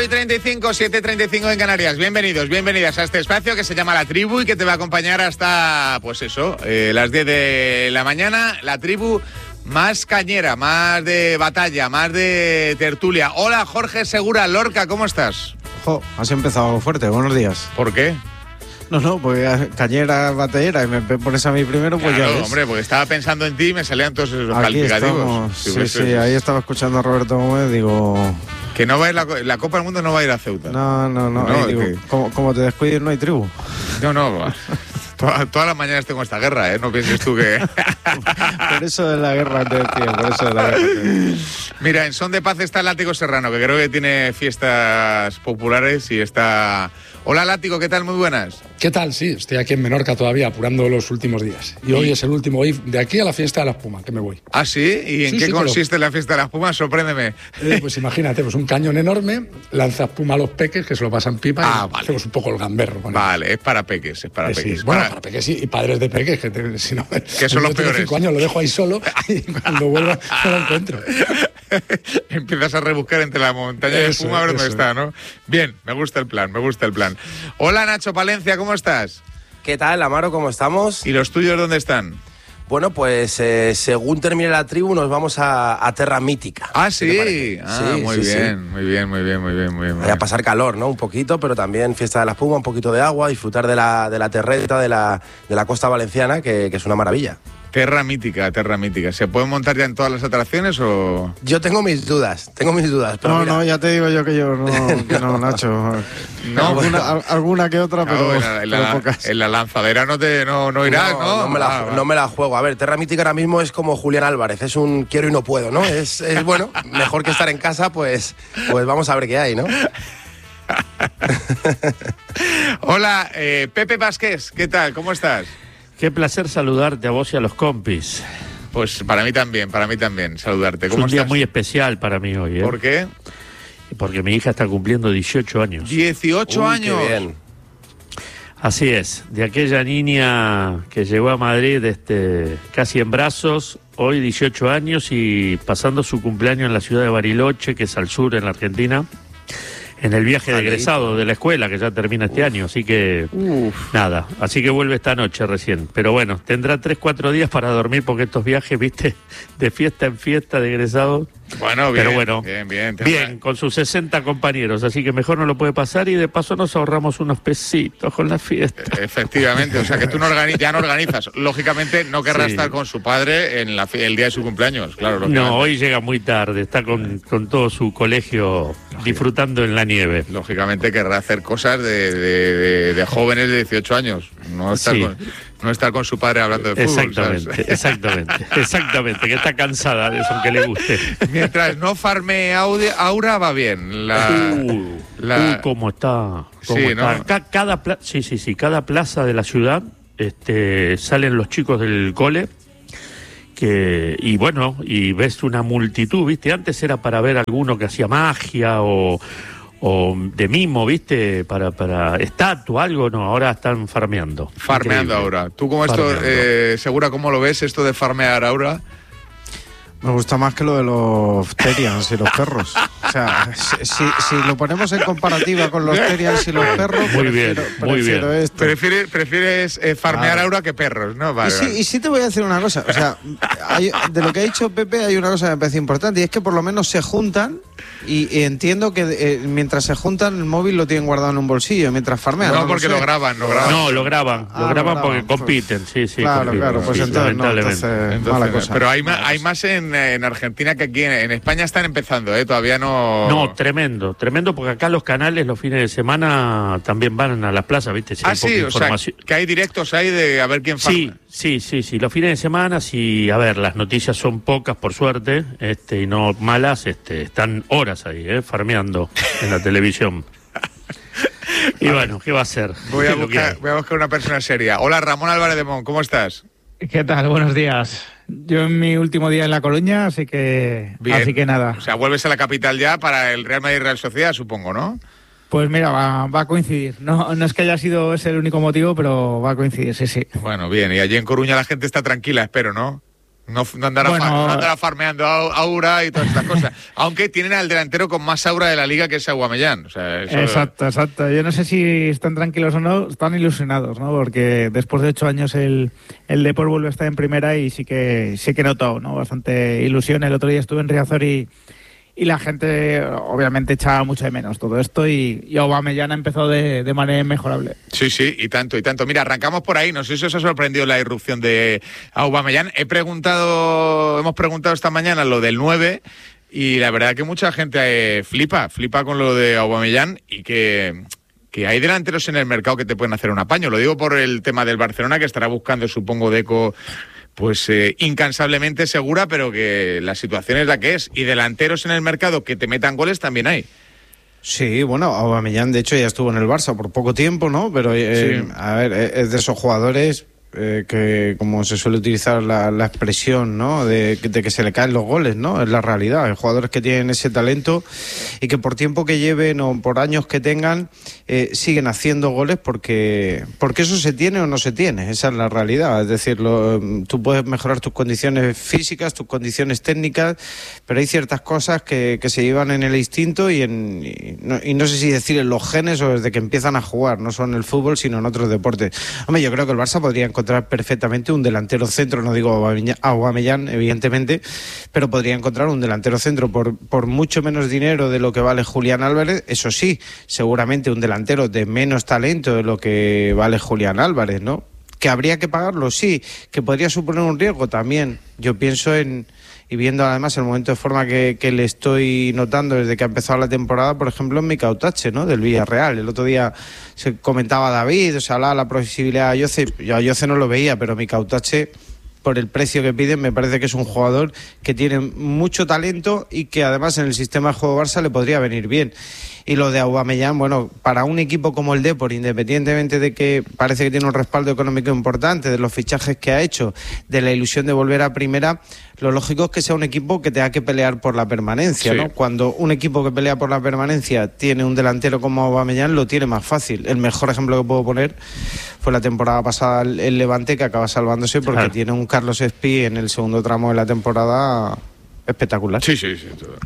8:35, 7:35 en Canarias. Bienvenidos, bienvenidas a este espacio que se llama La Tribu y que te va a acompañar hasta, pues eso, las 10 de la mañana. La Tribu más cañera, más de batalla, más de tertulia. Hola, Jorge Segura Lorca, ¿cómo estás? Jo, has empezado fuerte, buenos días. ¿Por qué? No, pues cañera, batallera, y me pones a mí primero, pues claro, ya ves. Hombre, porque estaba pensando en ti y me salían todos esos Aquí calificativos. estamos, sí, ahí estaba escuchando a Roberto Gómez, digo... Que no va a ir la Copa del Mundo no va a ir a Ceuta. No, digo, como te descuides no hay tribu. No. Todas las mañanas tengo esta guerra, ¿eh? No pienses tú que... Por eso de la guerra te decía, por eso de la guerra te decía. Mira, en Son de Paz está el Látigo Serrano, que creo que tiene fiestas populares y está... Hola, Látigo, ¿qué tal? Muy buenas. ¿Qué tal? Sí, estoy aquí en Menorca todavía, apurando los últimos días. Y hoy es el último, hoy de aquí a la fiesta de la espuma, que me voy. ¿Ah, sí? ¿Y en qué consiste la fiesta de la espuma? Sorpréndeme. Pues imagínate, pues un cañón enorme, lanza espuma a los peques, que se lo pasan pipa y vale. Hacemos un poco el gamberro. Vale, es para peques, peques. Bueno, para peques sí, y padres de peques, que si no... Que son los peores. 5 años lo dejo ahí solo y cuando vuelva no lo encuentro. Empiezas a rebuscar entre la montaña de espuma a ver dónde está, ¿no? Bien, me gusta el plan. Hola, Nacho Palencia, ¿cómo estás? ¿Qué tal, Amaro? ¿Cómo estamos? ¿Y los tuyos dónde están? Bueno, pues según termine la tribu nos vamos a Terra Mítica. Ah, sí. Sí, muy bien. Voy a pasar calor, ¿no? Un poquito, pero también fiesta de la espuma, un poquito de agua, disfrutar de la terreta, de la costa valenciana, que es una maravilla. Terra Mítica. ¿Se pueden montar ya en todas las atracciones o...? Yo tengo mis dudas, pero no, ya te digo yo que no, Nacho. No, alguna que otra, pero pocas. En la lanzadera no irás, ¿no? No me la juego. A ver, Terra Mítica ahora mismo es como Julián Álvarez, es un quiero y no puedo, ¿no? Es bueno, mejor que estar en casa, pues vamos a ver qué hay, ¿no? Hola, Pepe Vázquez, ¿qué tal? ¿Cómo estás? Qué placer saludarte a vos y a los compis. Pues para mí también, saludarte. ¿Cómo estás? Es un día muy especial para mí hoy, ¿eh? ¿Por qué? Porque mi hija está cumpliendo 18 años. ¡18 años! Qué bien. Así es, de aquella niña que llegó a Madrid casi en brazos, hoy 18 años y pasando su cumpleaños en la ciudad de Bariloche, que es al sur en la Argentina, en el viaje de egresado de la escuela, que ya termina este año, así que nada, así que vuelve esta noche recién. Pero bueno, tendrá 3-4 días para dormir porque estos viajes, viste, de fiesta en fiesta de egresado. Bueno, bien, pero bueno, bien, con sus 60 compañeros, así que mejor no lo puede pasar y de paso nos ahorramos unos pesitos con la fiesta. Efectivamente, o sea que tú ya no organizas. Lógicamente no querrá estar con su padre en el día de su cumpleaños, claro. No, hoy llega muy tarde, está con todo su colegio disfrutando en la nieve. Lógicamente querrá hacer cosas de jóvenes de 18 años, no estar con su padre hablando de fútbol. Exactamente, que está cansada de eso, aunque le guste. Mientras no farme Aura va bien. ¿Cómo está? ¿Cómo está? ¿No? Cada plaza de la ciudad salen los chicos del cole y ves una multitud, ¿viste? Antes era para ver alguno que hacía magia o de mimo, ¿viste? Para estatua, algo, no, ahora están farmeando. Farmeando ahora. ¿Tú cómo Segura, cómo lo ves esto de farmear ahora? Me gusta más que lo de los Terians y los perros. O sea, si lo ponemos en comparativa con los Terians y los perros, muy bien. Esto. Prefieres farmear Aura que perros, ¿no? Vale, y sí te voy a decir una cosa. O sea, de lo que ha dicho Pepe hay una cosa que me parece importante y es que por lo menos se juntan y entiendo que mientras se juntan el móvil lo tienen guardado en un bolsillo mientras farmean. No, porque lo graban. No, lo graban porque compiten, sí. Claro, pues entonces mala cosa. Pero hay más en Argentina que aquí en España están empezando, todavía no... No, tremendo, porque acá los canales los fines de semana también van a las plazas, ¿viste? O sea, que hay directos ahí de a ver quién farma. Sí, los fines de semana, sí, a ver, las noticias son pocas, por suerte, y no malas, están horas ahí, farmeando en la televisión. Y bueno, ¿qué va a hacer? Voy a buscar una persona seria. Hola, Ramón Álvarez de Mon, ¿cómo estás? ¿Qué tal? Buenos días. Yo en mi último día en La Coruña, así que nada. O sea, vuelves a la capital ya para el Real Madrid Real Sociedad, supongo, ¿no? Pues mira, va a coincidir. No es que haya sido ese el único motivo, pero va a coincidir, sí. Bueno, bien. Y allí en Coruña la gente está tranquila, espero, ¿no? No andará farmeando aura y todas estas cosas. Aunque tienen al delantero con más aura de la liga, que es Aubameyang. O sea, eso... Exacto. Yo no sé si están tranquilos o no, están ilusionados, ¿no? Porque después de 8 años el Depor vuelve a estar en primera y sí que he notado, ¿no? Bastante ilusión. El otro día estuve en Riazor y la gente obviamente echaba mucho de menos todo esto y Aubameyang ha empezado de manera inmejorable. Sí, y tanto. Mira, arrancamos por ahí. No sé si os ha sorprendido la irrupción de Aubameyang. Hemos preguntado esta mañana lo del 9 y la verdad que mucha gente flipa con lo de Aubameyang y que hay delanteros en el mercado que te pueden hacer un apaño. Lo digo por el tema del Barcelona, que estará buscando, supongo, Deco... pues incansablemente segura, pero que la situación es la que es. Y delanteros en el mercado que te metan goles también hay. Sí, bueno, Aubameyang de hecho ya estuvo en el Barça por poco tiempo, ¿no? Pero, sí. A ver, es de esos jugadores que, como se suele utilizar la expresión, ¿no? De que se le caen los goles, ¿no? Es la realidad. Hay jugadores que tienen ese talento y que por tiempo que lleven o por años que tengan, siguen haciendo goles porque eso se tiene o no se tiene. Esa es la realidad. Es decir, tú puedes mejorar tus condiciones físicas, tus condiciones técnicas, pero hay ciertas cosas que se llevan en el instinto y no sé si decir en los genes o desde que empiezan a jugar, no solo en el fútbol, sino en otros deportes. Hombre, yo creo que el Barça podría encontrar perfectamente un delantero centro, no digo Aubameyang, evidentemente, pero podría encontrar un delantero centro por mucho menos dinero de lo que vale Julián Álvarez. Eso sí, seguramente un delantero de menos talento de lo que vale Julián Álvarez, ¿no? ¿Que habría que pagarlo? Sí. ¿Que podría suponer un riesgo? También. Yo pienso y viendo además el momento de forma que le estoy notando desde que ha empezado la temporada, por ejemplo, en Mika Otache, ¿no? Del Villarreal. El otro día se comentaba David, se hablaba de la posibilidad de Ayoce. Yo a Ayoce no lo veía, pero Mika Otache, por el precio que piden, me parece que es un jugador que tiene mucho talento y que además en el sistema de juego Barça le podría venir bien. Y lo de Aubameyang, bueno, para un equipo como el Depor, independientemente de que parece que tiene un respaldo económico importante, de los fichajes que ha hecho, de la ilusión de volver a primera, lo lógico es que sea un equipo que tenga que pelear por la permanencia, sí, ¿no? Cuando un equipo que pelea por la permanencia tiene un delantero como Aubameyang, lo tiene más fácil. El mejor ejemplo que puedo poner fue la temporada pasada el Levante, que acaba salvándose porque tiene un Carlos Espí en el segundo tramo de la temporada espectacular. Sí. Todo.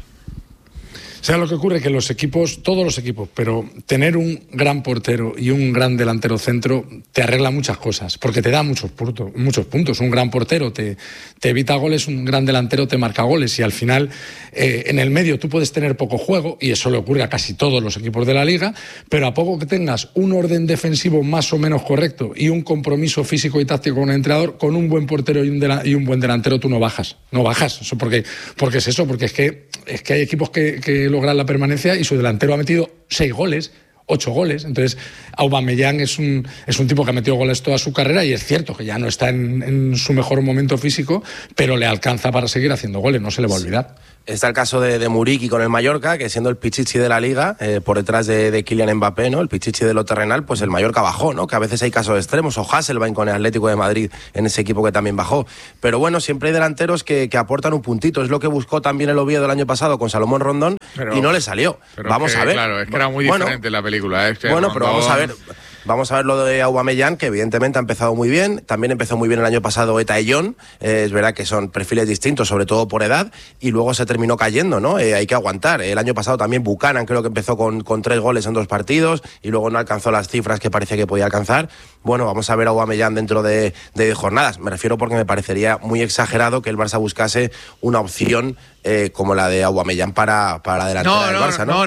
O sea, lo que ocurre es que los equipos, todos los equipos, pero tener un gran portero y un gran delantero centro te arregla muchas cosas, porque te da muchos puntos. Un gran portero te evita goles, un gran delantero te marca goles y al final en el medio tú puedes tener poco juego, y eso le ocurre a casi todos los equipos de la liga, pero a poco que tengas un orden defensivo más o menos correcto y un compromiso físico y táctico con el entrenador, con un buen portero y un buen delantero tú no bajas. Eso porque es que hay equipos que logran la permanencia y su delantero ha metido 6 goles, 8 goles. Entonces Aubameyang es un tipo que ha metido goles toda su carrera, y es cierto que ya no está en su mejor momento físico, pero le alcanza para seguir haciendo goles, no se le va a olvidar. Está el caso de Muriqui con el Mallorca, que siendo el pichichi de la liga, por detrás de Kylian Mbappé, ¿no? El pichichi de lo terrenal, pues el Mallorca bajó, ¿no? Que a veces hay casos extremos, o Hasselbaink con el Atlético de Madrid en ese equipo que también bajó. Pero bueno, siempre hay delanteros que aportan un puntito. Es lo que buscó también el Oviedo el año pasado con Salomón Rondón, y no le salió. Vamos a ver. Claro, es que era muy diferente la película. Pero vamos a ver. Vamos a ver lo de Aubameyang, que evidentemente ha empezado muy bien. También empezó muy bien el año pasado Eta y John. Es verdad que son perfiles distintos, sobre todo por edad, y luego se terminó cayendo, ¿no? Hay que aguantar. El año pasado también Buchanan creo que empezó con 3 goles en 2 partidos y luego no alcanzó las cifras que parecía que podía alcanzar. Bueno, vamos a ver a Aubameyang dentro de jornadas. Me refiero porque me parecería muy exagerado que el Barça buscase una opción como la de Aubameyang para adelantar al Barça, ¿no?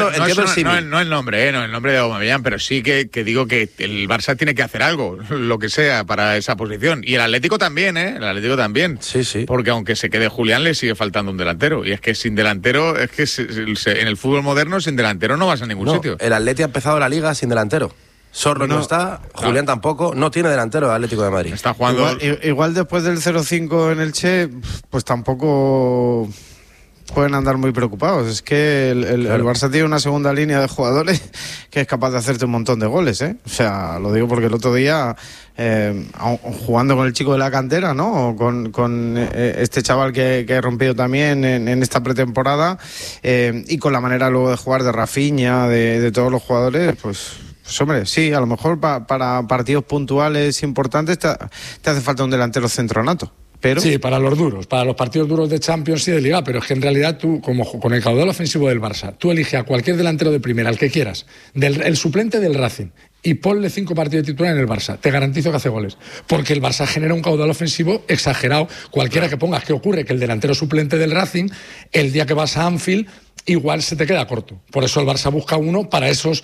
No el nombre de Aubameyang, pero sí que digo que el Barça tiene que hacer algo, lo que sea, para esa posición. Y el Atlético también, El Atlético también. Sí. Porque aunque se quede Julián, le sigue faltando un delantero. Y es que sin delantero, en el fútbol moderno, sin delantero no vas a ningún sitio. El Atleti ha empezado la liga sin delantero. Sorlo no está, Julián tampoco, no tiene delantero el Atlético de Madrid. Está jugando... Igual después del 0-5 en el Che, pues tampoco pueden andar muy preocupados. Es que el Barça tiene una segunda línea de jugadores que es capaz de hacerte un montón de goles, O sea, lo digo porque el otro día, jugando con el chico de la cantera, ¿no? O con este chaval que ha rompido también en esta pretemporada, y con la manera luego de jugar de Rafinha, de todos los jugadores, pues hombre, sí, a lo mejor para partidos puntuales importantes te hace falta un delantero centro nato. Pero... Sí, para los duros, para los partidos duros de Champions y de Liga, pero es que en realidad tú, como con el caudal ofensivo del Barça, tú eliges a cualquier delantero de primera, al que quieras, el suplente del Racing, y ponle 5 partidos de titular en el Barça. Te garantizo que hace goles. Porque el Barça genera un caudal ofensivo exagerado. Cualquiera que pongas, ¿qué ocurre? Que el delantero suplente del Racing, el día que vas a Anfield, igual se te queda corto. Por eso el Barça busca uno para esos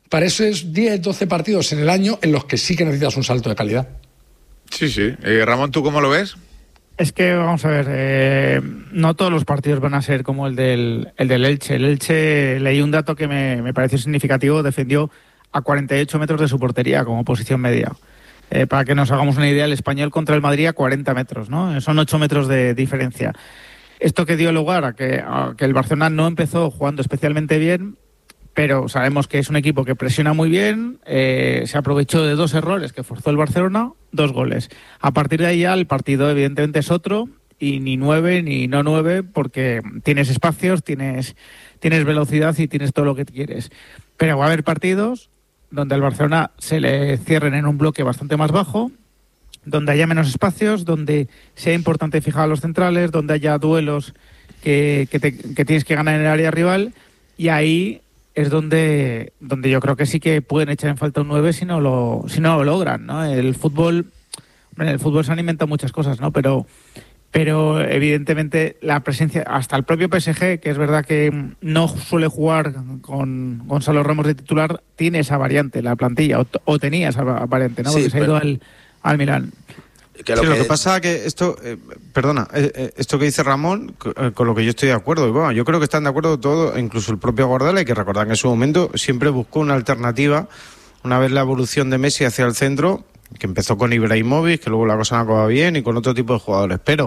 10, 12 partidos en el año en los que sí que necesitas un salto de calidad. Sí, sí. Ramón, ¿tú cómo lo ves? Es que, vamos a ver, no todos los partidos van a ser como el del Elche. El Elche, leí un dato que me pareció significativo, defendió a 48 metros de su portería como posición media. Para que nos hagamos una idea, el Español contra el Madrid a 40 metros, ¿no? Son 8 metros de diferencia. Esto que dio lugar a que el Barcelona no empezó jugando especialmente bien, pero sabemos que es un equipo que presiona muy bien, se aprovechó de 2 errores que forzó el Barcelona, 2 goles. A partir de ahí ya el partido evidentemente es otro, y ni 9 ni no 9, porque tienes espacios, tienes velocidad y tienes todo lo que quieres. Pero va a haber partidos donde al Barcelona se le cierren en un bloque bastante más bajo, donde haya menos espacios, donde sea importante fijar a los centrales, donde haya duelos que tienes que ganar en el área rival, y ahí es donde yo creo que sí que pueden echar en falta un 9 si no lo logran, ¿no? En el fútbol se han inventado muchas cosas, ¿no? Pero evidentemente la presencia, hasta el propio PSG, que es verdad que no suele jugar con Gonzalo Ramos de titular, tiene esa variante, la plantilla, o tenía esa variante, ¿no? Porque se ha ido al Milán. Lo que pasa que esto, esto que dice Ramón, con lo que yo estoy de acuerdo, y bueno, yo creo que están de acuerdo todos, incluso el propio Guardiola, hay que recordar que en su momento siempre buscó una alternativa, una vez la evolución de Messi hacia el centro, que empezó con Ibrahimovic, que luego la cosa no acaba bien, y con otro tipo de jugadores, pero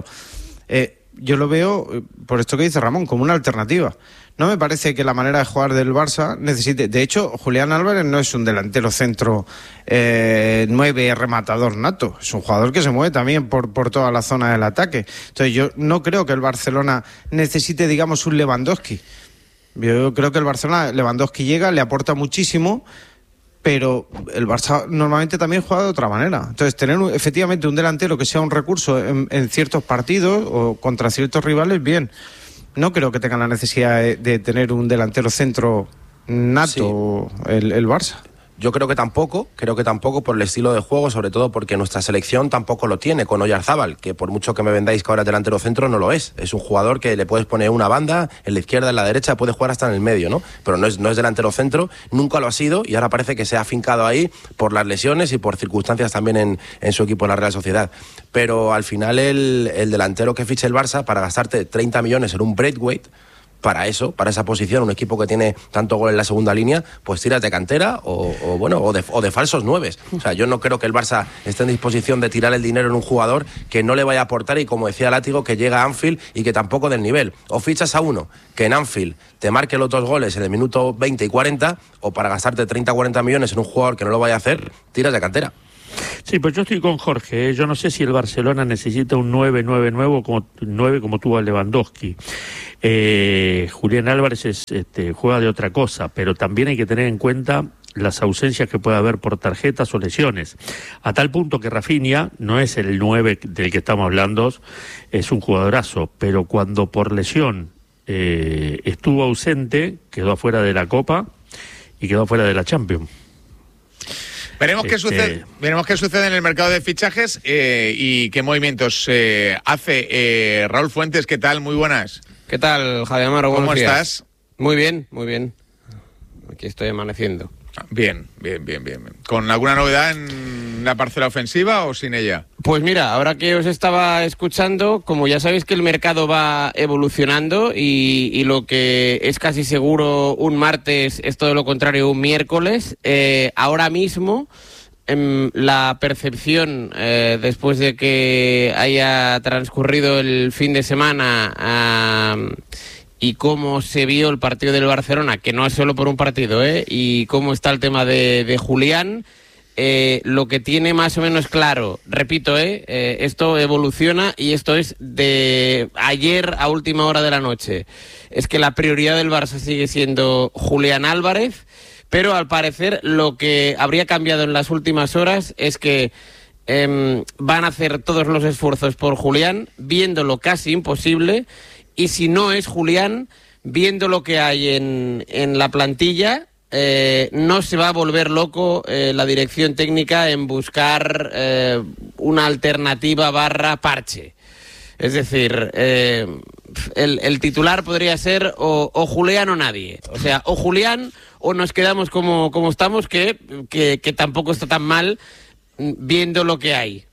yo lo veo, por esto que dice Ramón, como una alternativa. No me parece que la manera de jugar del Barça necesite... De hecho, Julián Álvarez no es un delantero centro 9 rematador nato. Es un jugador que se mueve también por toda la zona del ataque. Entonces yo no creo que el Barcelona necesite, digamos, un Lewandowski. Yo creo que el Barcelona, Lewandowski llega, le aporta muchísimo, pero el Barça normalmente también juega de otra manera. Entonces tener efectivamente un delantero que sea un recurso en ciertos partidos o contra ciertos rivales, bien. No creo que tengan la necesidad de tener un delantero centro nato, sí. el Barça. Yo creo que tampoco por el estilo de juego, sobre todo porque nuestra selección tampoco lo tiene con Oyarzábal, que por mucho que me vendáis que ahora es delantero centro, no lo es. Es un jugador que le puedes poner una banda, en la izquierda, en la derecha, puede jugar hasta en el medio, ¿no? Pero no es delantero centro, nunca lo ha sido, y ahora parece que se ha afincado ahí por las lesiones y por circunstancias también en su equipo, en la Real Sociedad. Pero al final el delantero que fiche el Barça, para gastarte 30 millones en un Braithwaite, para esa posición, un equipo que tiene tanto gol en la segunda línea, pues tiras de cantera o de falsos 9. O sea, yo no creo que el Barça esté en disposición de tirar el dinero en un jugador que no le vaya a aportar, y como decía Látigo, que llega a Anfield y que tampoco del nivel. O fichas a uno que en Anfield te marque los 2 goles en el minuto 20 y 40, o para gastarte 30 o 40 millones en un jugador que no lo vaya a hacer, tiras de cantera. Sí, pues yo estoy con Jorge, Yo no sé si el Barcelona necesita un 9 como tuvo a Lewandowski. Julián Álvarez juega de otra cosa, pero también hay que tener en cuenta las ausencias que puede haber por tarjetas o lesiones. A tal punto que Rafinha no es el 9 del que estamos hablando, es un jugadorazo, pero cuando por lesión estuvo ausente, quedó afuera de la Copa y quedó afuera de la Champions. Veremos qué sucede en el mercado de fichajes y qué movimientos hace. Raúl Fuentes, ¿qué tal? Muy buenas. ¿Qué tal, Javier Amaro? ¿Cómo estás? Muy bien, muy bien. Aquí estoy amaneciendo. Bien. ¿Con alguna novedad en la parcela ofensiva o sin ella? Pues mira, ahora que os estaba escuchando, como ya sabéis que el mercado va evolucionando y lo que es casi seguro un martes es todo lo contrario un miércoles, ahora mismo la percepción después de que haya transcurrido el fin de semana y cómo se vio el partido del Barcelona, que no es solo por un partido, y cómo está el tema de Julián, lo que tiene más o menos claro, repito, esto evoluciona y esto es de ayer a última hora de la noche, es que la prioridad del Barça sigue siendo Julián Álvarez, pero al parecer lo que habría cambiado en las últimas horas es que van a hacer todos los esfuerzos por Julián, viéndolo casi imposible, y si no es Julián, viendo lo que hay en la plantilla, no se va a volver loco la dirección técnica en buscar una alternativa / parche. Es decir, el titular podría ser o Julián o nadie. O sea, o Julián o nos quedamos como estamos, que tampoco está tan mal viendo lo que hay.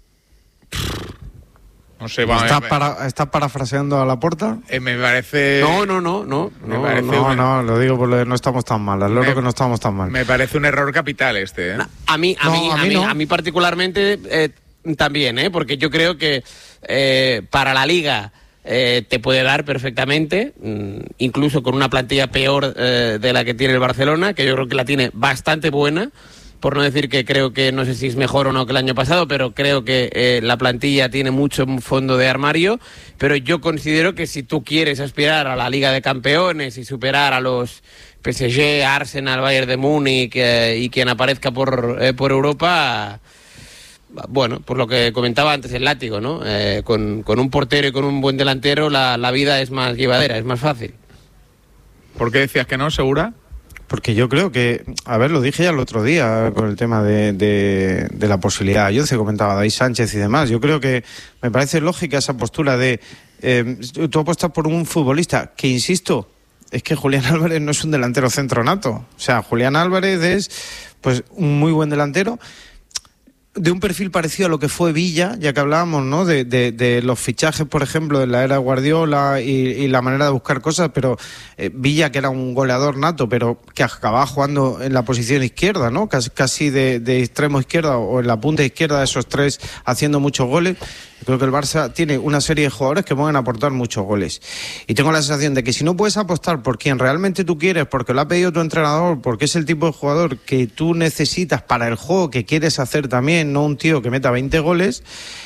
No sé, ¿Estás parafraseando a Laporta? Me parece... No. Lo digo porque no estamos tan mal. Al loro que no estamos tan mal. Me parece un error capital este, ¿eh? A mí particularmente también, porque yo creo que para la Liga te puede dar perfectamente, incluso con una plantilla peor de la que tiene el Barcelona, que yo creo que la tiene bastante buena, por no decir que creo que, no sé si es mejor o no que el año pasado, pero creo que la plantilla tiene mucho fondo de armario. Pero yo considero que si tú quieres aspirar a la Liga de Campeones y superar a los PSG, Arsenal, Bayern de Múnich y quien aparezca por Europa, bueno, por lo que comentaba antes el Látigo, ¿no? Con un portero y con un buen delantero la vida es más llevadera, es más fácil. ¿Por qué decías que no, Segura? Porque yo creo que, lo dije ya el otro día con el tema de la posibilidad. Yo se comentaba David Sánchez y demás. Yo creo que me parece lógica esa postura de tú apuestas por un futbolista que, insisto, es que Julián Álvarez no es un delantero centro nato. O sea, Julián Álvarez es pues un muy buen delantero, de un perfil parecido a lo que fue Villa, ya que hablábamos, ¿no? De los fichajes, por ejemplo, de la era Guardiola y la manera de buscar cosas, pero Villa, que era un goleador nato, pero que acababa jugando en la posición izquierda, ¿no? Casi de extremo izquierda o en la punta izquierda de esos tres, haciendo muchos goles. Creo que el Barça tiene una serie de jugadores que pueden aportar muchos goles. Y tengo la sensación de que si no puedes apostar por quien realmente tú quieres, porque lo ha pedido tu entrenador, porque es el tipo de jugador que tú necesitas para el juego que quieres hacer también, no un tío que meta 20 goles,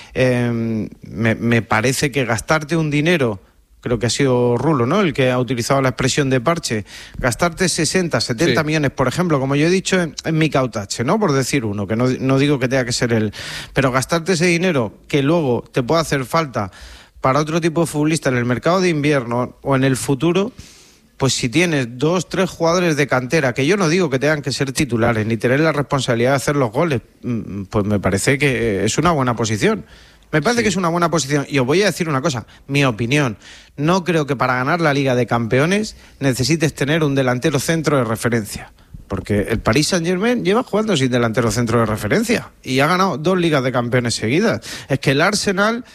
me parece que gastarte un dinero, creo que ha sido Rulo, ¿no?, el que ha utilizado la expresión de parche, gastarte 60, 70 millones, por ejemplo, como yo he dicho, en Mika Otache, ¿no?, por decir uno, que no digo que tenga que ser él, pero gastarte ese dinero que luego te puede hacer falta para otro tipo de futbolista en el mercado de invierno o en el futuro, pues si tienes 2, 3 jugadores de cantera, que yo no digo que tengan que ser titulares ni tener la responsabilidad de hacer los goles, pues me parece que es una buena posición. Me parece que es una buena posición. Y os voy a decir una cosa, mi opinión. No creo que para ganar la Liga de Campeones necesites tener un delantero centro de referencia. Porque el Paris Saint-Germain lleva jugando sin delantero centro de referencia. Y ha ganado 2 Ligas de Campeones seguidas. Es que el Arsenal...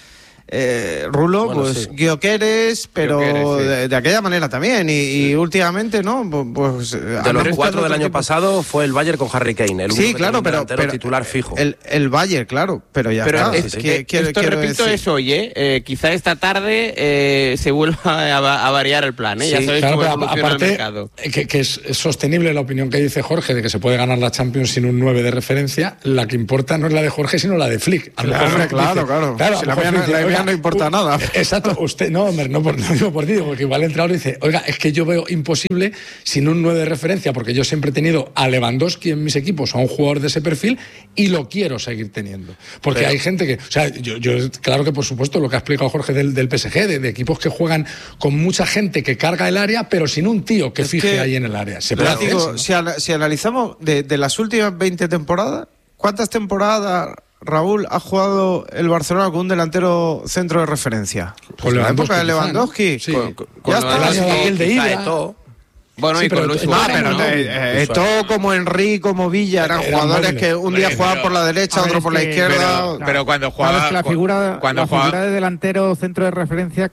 Rulo, bueno, pues sí. Gyökeres, pero sí. de aquella manera también y últimamente, ¿no? Pues de los 4 del año pasado fue el Bayern con Harry Kane, el sí, claro, pero titular fijo. El Bayern, claro, pero ya está. Esto repito es hoy, quizá esta tarde se vuelva a variar el plan, Sí, ya sabéis claro, cómo evoluciona aparte, el mercado. Que es sostenible la opinión que dice Jorge de que se puede ganar la Champions sin un 9 de referencia. La que importa no es la de Jorge, sino la de Flick. Claro. Si la no importa nada. Exacto, usted, no digo por ti, porque igual el entrenador dice, oiga, es que yo veo imposible sin un 9 de referencia, porque yo siempre he tenido a Lewandowski en mis equipos, a un jugador de ese perfil, y lo quiero seguir teniendo. Porque hay gente que, o sea, yo claro que por supuesto lo que ha explicado Jorge del PSG, de equipos que juegan con mucha gente que carga el área, pero sin un tío que fije ahí en el área. Se puede hacer, ¿no? Si analizamos de las últimas 20 temporadas, ¿cuántas temporadas, Raúl, ha jugado el Barcelona con un delantero centro de referencia? Con la época de Lewandowski. ¿No? Sí. Ya está. El de Ida. Bueno, sí, y con Luis Suárez, ¿no? Todo como Henry, como Villa, eran jugadores que un día jugaban por la derecha, otro por la izquierda. Pero cuando jugaba... La figura de delantero centro de referencia...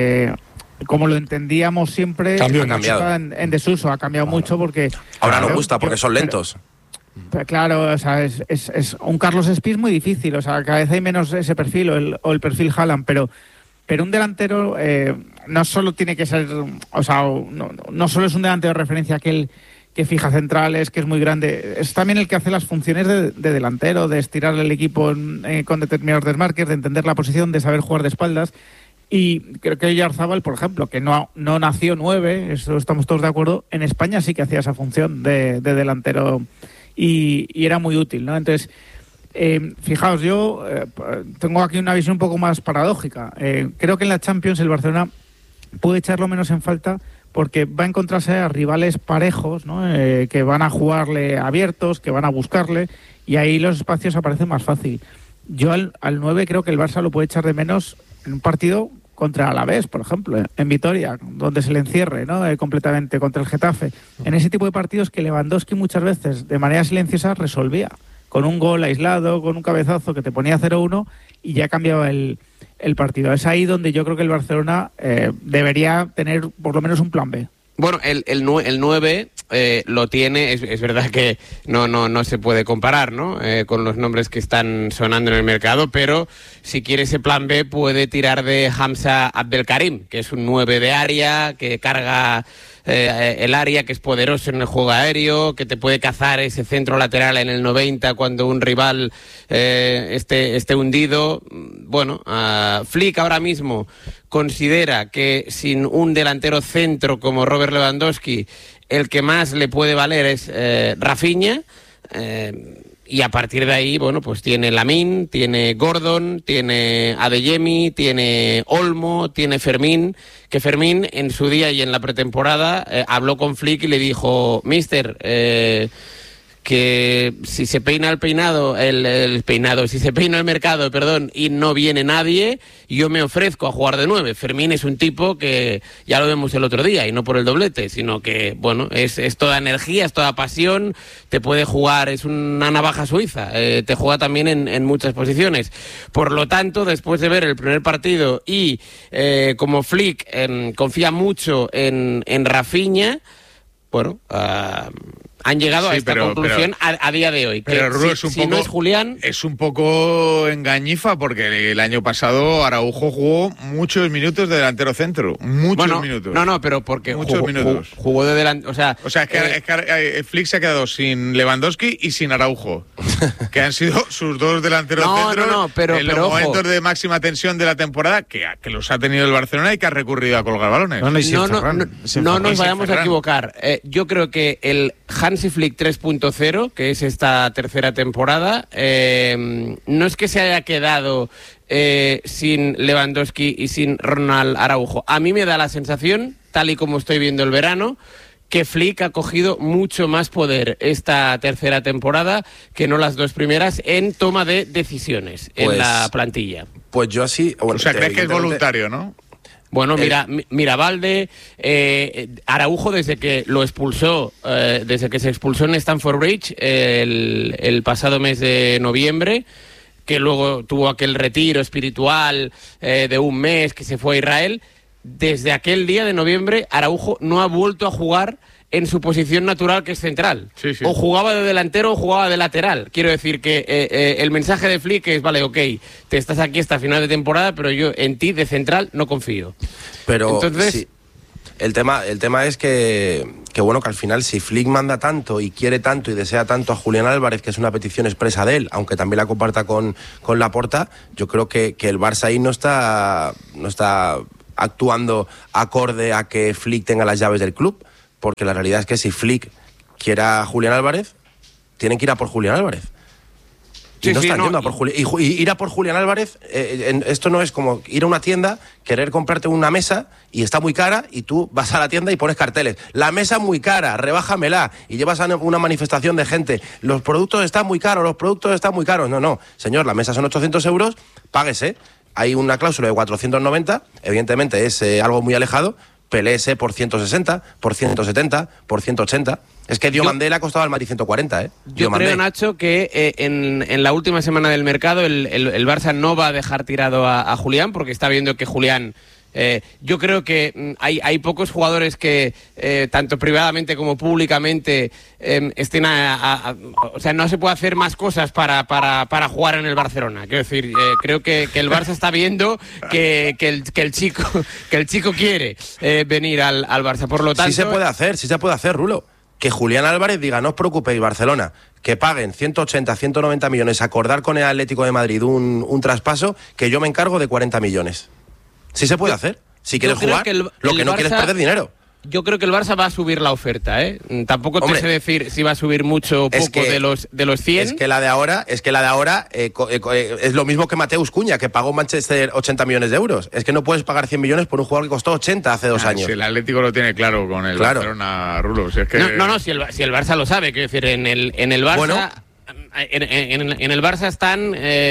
como lo entendíamos siempre, ha cambiado en desuso, ha cambiado mucho porque... Ahora no gusta porque son lentos. Pero claro, o sea, es un Carlos Espí muy difícil, o sea, cada vez hay menos ese perfil o el perfil Haaland, pero un delantero no solo tiene que ser, o sea, no solo es un delantero de referencia aquel que fija centrales, que es muy grande, es también el que hace las funciones de delantero, de estirar el equipo con determinados desmarques, de entender la posición, de saber jugar de espaldas. Y creo que Oyarzábal, por ejemplo, que no nació 9, eso estamos todos de acuerdo, en España sí que hacía esa función de delantero y era muy útil, ¿no? Entonces, Fijaos, yo tengo aquí una visión un poco más paradójica. Creo que en la Champions el Barcelona puede echarlo menos en falta porque va a encontrarse a rivales parejos, ¿no? Que van a jugarle abiertos, que van a buscarle, y ahí los espacios aparecen más fácil. Yo al 9 creo que el Barça lo puede echar de menos en un partido contra Alavés, por ejemplo, en Vitoria, donde se le encierre, ¿no? Completamente, contra el Getafe. En ese tipo de partidos que Lewandowski muchas veces, de manera silenciosa, resolvía, con un gol aislado, con un cabezazo que te ponía 0-1 y ya cambiaba el partido. Es ahí donde yo creo que el Barcelona debería tener por lo menos un plan B. Bueno, el 9 lo tiene, es verdad que no se puede comparar, ¿no? Con los nombres que están sonando en el mercado, pero si quiere ese plan B puede tirar de Hamza Abdelkarim, que es un 9 de área, que carga el área, que es poderoso en el juego aéreo, que te puede cazar ese centro lateral en el 90 cuando un rival esté hundido. Bueno, Flick ahora mismo considera que sin un delantero centro como Robert Lewandowski, el que más le puede valer es Rafinha, y a partir de ahí, bueno, pues tiene Lamine, tiene Gordon, tiene Adeyemi, tiene Olmo, tiene Fermín, que Fermín en su día y en la pretemporada habló con Flick y le dijo: Mister, que si se peina si se peina el mercado, perdón, y no viene nadie, yo me ofrezco a jugar de 9. Fermín es un tipo que ya lo vemos el otro día, y no por el doblete, sino que, bueno, es toda energía, es toda pasión, te puede jugar, es una navaja suiza, te juega también en muchas posiciones. Por lo tanto, después de ver el primer partido y como Flick confía mucho en Rafinha, bueno, han llegado a esta conclusión a día de hoy. Pero que Rulo, es un poco, no es Julián... Es un poco engañifa, porque el año pasado Araujo jugó muchos minutos de delantero centro. Muchos minutos. No, pero porque minutos. Jugó de delantero... O sea, es que Flick se ha quedado sin Lewandowski y sin Araujo, que han sido sus dos delanteros centros en los momentos de máxima tensión de la temporada, que los ha tenido el Barcelona y que ha recurrido a colgar balones. No nos vayamos a equivocar. Yo creo que el Hansi Flick 3.0, que es esta tercera temporada, no es que se haya quedado sin Lewandowski y sin Ronald Araujo. A mí me da la sensación, tal y como estoy viendo el verano, que Flick ha cogido mucho más poder esta tercera temporada que no las dos primeras en toma de decisiones en la plantilla. Pues yo así... Bueno, o sea, crees que es voluntario, ¿no? Bueno, mira Valde, Araujo desde que lo expulsó, desde que se expulsó en Stamford Bridge el pasado mes de noviembre, que luego tuvo aquel retiro espiritual de un mes que se fue a Israel, desde aquel día de noviembre Araujo no ha vuelto a jugar en su posición natural, que es central. Sí. O jugaba de delantero o jugaba de lateral. Quiero decir que el mensaje de Flick es: vale, ok, te estás aquí hasta final de temporada, pero yo en ti de central no confío. Pero entonces, sí. El tema es que bueno, que al final si Flick manda tanto y quiere tanto y desea tanto a Julián Álvarez, que es una petición expresa de él, aunque también la comparta con Laporta, yo creo que el Barça ahí no está actuando acorde a que Flick tenga las llaves del club. Porque la realidad es que si Flick quiere a Julián Álvarez, tienen que ir a por Julián Álvarez. Y no están yendo a por Julián. Y ir a por Julián Álvarez, esto no es como ir a una tienda, querer comprarte una mesa y está muy cara, y tú vas a la tienda y pones carteles: la mesa es muy cara, rebájamela, y llevas a una manifestación de gente: los productos están muy caros, los productos están muy caros. No, señor, la mesa son 800 euros, páguese. Hay una cláusula de 490, evidentemente es algo muy alejado. Peleese por 160, por 170, por 180. Es que Diomandé le ha costado al Madrid 140, Yo creo, Nacho, que en la última semana del mercado el Barça no va a dejar tirado a Julián, porque está viendo que Julián... yo creo que hay pocos jugadores que, tanto privadamente como públicamente, estén o sea, no se puede hacer más cosas para jugar en el Barcelona. Quiero decir, creo que el Barça está viendo que el chico quiere venir al Barça. Por lo tanto, sí se puede hacer, Rulo. Que Julián Álvarez diga: no os preocupéis, Barcelona, que paguen 180, 190 millones, acordar con el Atlético de Madrid un traspaso, que yo me encargo de 40 millones. Sí se puede hacer. Si quieres jugar, lo que no quieres es perder dinero. Yo creo que el Barça va a subir la oferta, ¿eh? Tampoco te sé decir si va a subir mucho o poco de los 100. Es que la de ahora es lo mismo que Mateus Cunha, que pagó Manchester 80 millones de euros. Es que no puedes pagar 100 millones por un jugador que costó 80 hace 2 años. Si el Atlético lo tiene claro con el Barcelona, Rulo. Si es que... No, si el Barça lo sabe, quiero decir, en el Barça... Bueno, en el Barça están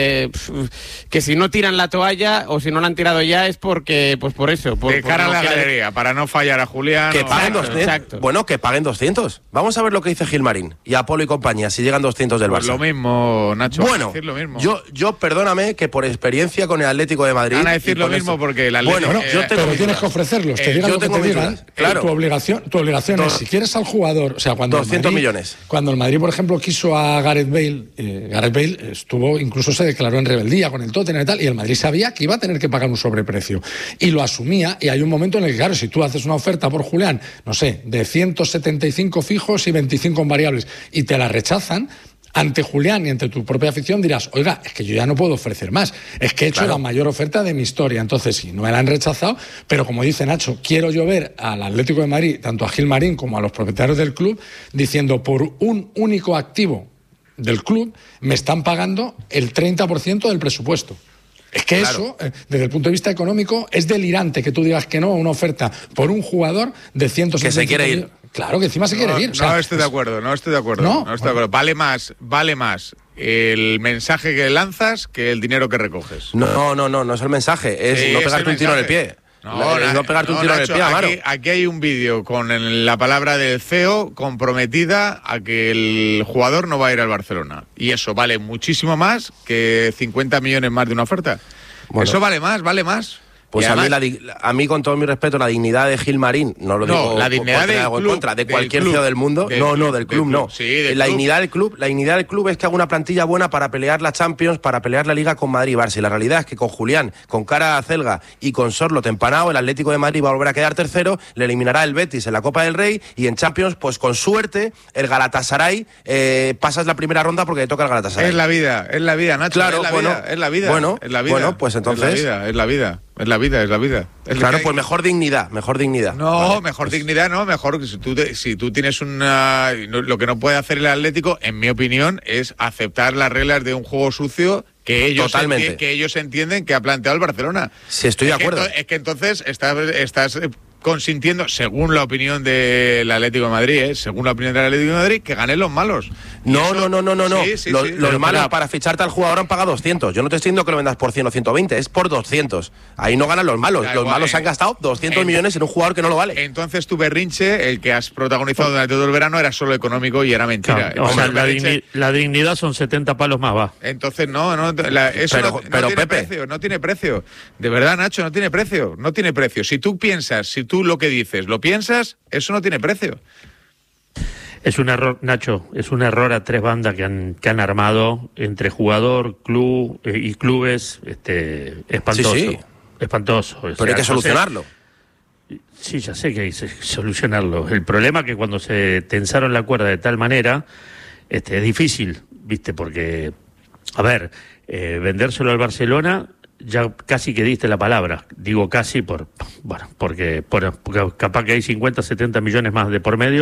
que si no tiran la toalla o si no la han tirado ya es porque, pues por eso. De cara a la galería, para no fallar a Julián. Que paguen 200. Exacto. Bueno, que paguen 200. Vamos a ver lo que dice Gilmarín y Apolo y compañía, si llegan 200 del Barça. Pues lo mismo, Nacho. Bueno, decir lo mismo. Yo perdóname que por experiencia con el Atlético de Madrid... Van a decir lo mismo porque el Atlético... Bueno, pero tienes que ofrecerlos, te digan lo que te digan. Claro. Tu obligación es, si quieres al jugador... O sea, cuando 200 millones. Cuando el Madrid, por ejemplo, quiso a Gareth Bale... Gareth Bale incluso se declaró en rebeldía con el Tottenham y tal, y el Madrid sabía que iba a tener que pagar un sobreprecio y lo asumía, y hay un momento en el que, claro, si tú haces una oferta por Julián, no sé, de 175 fijos y 25 en variables, y te la rechazan, ante Julián y ante tu propia afición dirás, oiga, es que yo ya no puedo ofrecer más, es que he hecho la mayor oferta de mi historia. Entonces sí, no me la han rechazado, pero como dice Nacho, quiero yo ver al Atlético de Madrid, tanto a Gilmarín como a los propietarios del club, diciendo por un único activo del club me están pagando el 30% del presupuesto. Es que eso, desde el punto de vista económico, es delirante que tú digas que no a una oferta por un jugador de 175 que se quiere ir. Claro, que encima se quiere ir. O sea, no estoy de acuerdo. Vale más el mensaje que lanzas que el dinero que recoges. No es el mensaje, es no pegarte un tiro en el pie. No pegarte un tiro en el pie, Amaro. Aquí hay un vídeo con la palabra del CEO comprometida a que el jugador no va a ir al Barcelona. Y eso vale muchísimo más que 50 millones más de una oferta. Bueno, eso vale más. Pues además, a mí, con todo mi respeto, la dignidad de Gilmarín, no lo digo la dignidad del club, en contra de cualquier CEO del mundo, del club no. Sí, la dignidad del club es que haga una plantilla buena para pelear la Champions, para pelear la Liga con Madrid y Barça. Y la realidad es que con Julián, con cara a Celga y con Sorloth empanado, el Atlético de Madrid va a volver a quedar tercero, le eliminará el Betis en la Copa del Rey y en Champions, pues con suerte, el Galatasaray pasas la primera ronda porque le toca el Galatasaray. Es la vida, Nacho. Claro, es la vida. Bueno, pues entonces... Es la vida. Claro, pues mejor dignidad. No, mejor dignidad no, mejor que si tú tienes lo que no puede hacer el Atlético, en mi opinión, es aceptar las reglas de un juego sucio que ellos entienden que ha planteado el Barcelona. Sí, estoy de acuerdo. Es que entonces estás consintiendo, según la opinión del Atlético de Madrid, que ganen los malos. No. Sí, los malos para ficharte al jugador han pagado 200. Yo no te estoy diciendo que lo vendas por 100 o 120, es por 200. Ahí no ganan los malos. Los malos han gastado 200 millones en un jugador que no lo vale. Entonces tu berrinche, el que has protagonizado durante todo el verano, era solo económico y era mentira. Claro, o sea, la dignidad son 70 palos más, va. Entonces eso no tiene Pepe, precio, no tiene precio. De verdad, Nacho, no tiene precio. Si tú piensas, si tú lo que dices lo piensas, eso no tiene precio. Es un error, Nacho, es un error a tres bandas que han armado entre jugador, club y clubes, espantoso. Sí. Espantoso. Pero hay que solucionarlo. Sí, ya sé que hay que solucionarlo. El problema es que cuando se tensaron la cuerda de tal manera, es difícil, ¿viste? Porque, a ver, vendérselo al Barcelona, ya casi que diste la palabra. Digo casi porque capaz que hay 50, 70 millones más de por medio.